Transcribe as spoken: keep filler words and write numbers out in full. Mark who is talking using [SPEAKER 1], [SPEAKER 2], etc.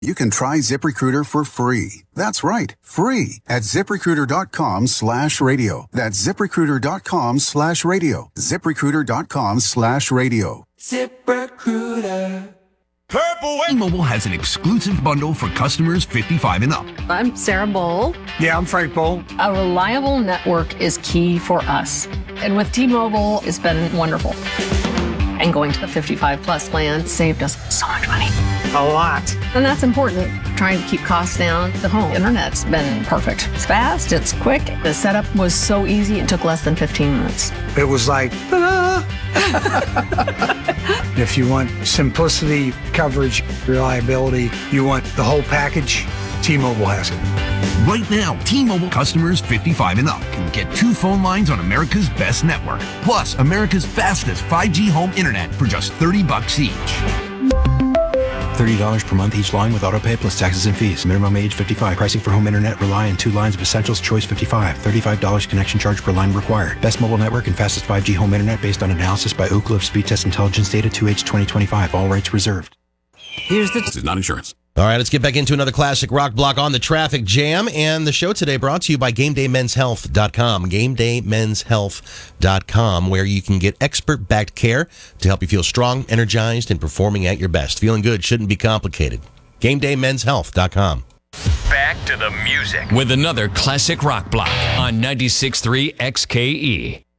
[SPEAKER 1] You can try ZipRecruiter for free. That's right, free at ZipRecruiter.com slash radio. That's ZipRecruiter.com slash radio. ZipRecruiter.com slash radio.
[SPEAKER 2] ZipRecruiter.
[SPEAKER 3] Purple T-Mobile has an exclusive bundle for customers fifty-five and up.
[SPEAKER 4] I'm Sarah Bowl.
[SPEAKER 5] Yeah, I'm Frank Bowl.
[SPEAKER 4] A reliable network is key for us. And with T-Mobile, it's been wonderful. And going to the fifty-five plus plan saved us so much money.
[SPEAKER 5] A lot.
[SPEAKER 4] And that's important, trying to keep costs down. The home internet's been perfect. It's fast, it's quick. The setup was so easy, it took less than fifteen minutes.
[SPEAKER 5] It was like, ta-da! If you want simplicity, coverage, reliability, you want the whole package, T-Mobile has it.
[SPEAKER 3] Right now, T-Mobile customers fifty-five and up can get two phone lines on America's best network, plus America's fastest five G home internet for just thirty bucks each.
[SPEAKER 6] thirty dollars per month each line with autopay plus taxes and fees. Minimum age fifty-five. Pricing for home internet rely on two lines of Essentials Choice fifty-five. thirty-five dollars connection charge per line required. Best mobile network and fastest five G home internet based on analysis by Ookla of Speed Test Intelligence Data two H twenty twenty-five. All rights reserved.
[SPEAKER 7] Here's the...
[SPEAKER 8] This is not insurance.
[SPEAKER 7] All right, let's get back into another classic rock block on the Traffic Jam. And the show today brought to you by Game Day Men's Health dot com. Game Day Men's Health dot com, where you can get expert-backed care to help you feel strong, energized, and performing at your best. Feeling good shouldn't be complicated. Game Day Men's Health dot com.
[SPEAKER 9] Back to the music
[SPEAKER 10] with another classic rock block on ninety-six point three X K E.